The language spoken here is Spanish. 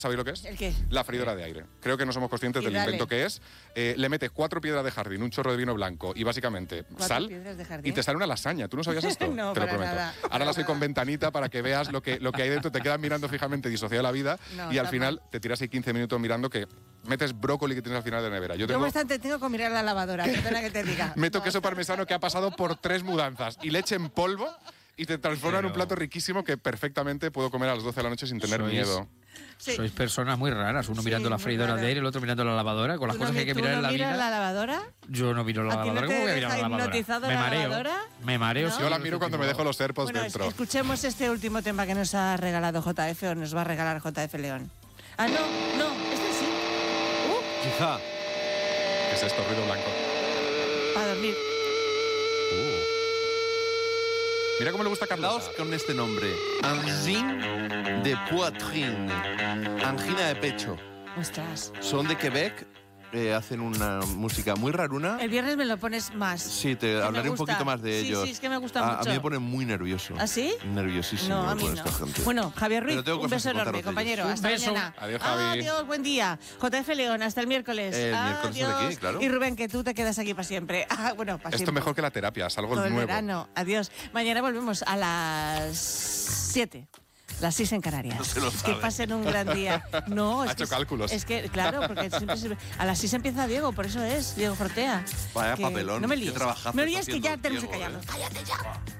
¿Sabéis lo que es? ¿El qué? La freidora de aire. Creo que no somos conscientes del invento que es. Le metes 4 piedras de jardín, un chorro de vino blanco y básicamente sal y te sale una lasaña. ¿Tú no sabías esto? No, te lo para prometo. nada, Ahora la soy con ventanita para que veas lo que hay dentro. Te quedas mirando fijamente disociado de la vida y al final te tiras ahí 15 minutos mirando que metes brócoli que tienes al final de la nevera. Yo bastante tengo que mirar la lavadora, perdona que te diga. Meto queso parmesano que ha pasado por 3 mudanzas y leche en polvo y te transforma en un plato riquísimo que perfectamente puedo comer a las 12 de la noche sin tener miedo. Sí. Sois personas muy raras, uno mirando la freidora de aire, el otro mirando la lavadora, con las cosas que hay que mirar en la vida. ¿Tú no miras la lavadora? Yo no miro la lavadora. ¿Cómo voy a mirar la lavadora? Me mareo. ¿No? Yo la miro cuando me dejo los AirPods dentro. Escuchemos este último tema que nos ha regalado JF o nos va a regalar JF León. Ah, no, este sí. Hija. ¿Qué es esto? Ruido blanco. Para dormir. Mira cómo le gusta a Carlos. Quedaos con este nombre. Angine de poitrine. Angina de pecho. Ostras. Son de Quebec. Hacen una música muy raruna. El viernes me lo pones más. Sí, te hablaré un poquito más de ellos. Sí, es que me gusta mucho. A mí me pone muy nervioso. ¿Ah, sí? Nerviosísimo. No, a mí no. Esta gente. Bueno, Javier Ruiz, un beso enorme, compañero. Hasta mañana. Adiós, Javi. Adiós, buen día. JF León, hasta el miércoles. El miércoles aquí, claro. Y Rubén, que tú te quedas aquí para siempre. Bueno, para Esto siempre. mejor que la terapia, es algo Todo el nuevo. verano. Adiós. Mañana volvemos a las 7. Las 6 en Canarias. No se lo Que pasen un gran día. No, Ha hecho cálculos. Es que, claro, porque siempre a las 6 empieza Diego, por eso es, Diego Fortea. Vaya papelón. No me qué líes. trabajazo No me está líes que ya haciendo tenemos que Diego, callarnos. Cállate ya.